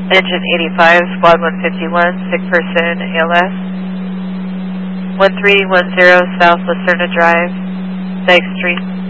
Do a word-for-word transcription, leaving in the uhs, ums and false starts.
Engine eighty-five, Squad one fifty-one, sick person, A L S. one three one zero South Lacerna Drive, Dyke Street.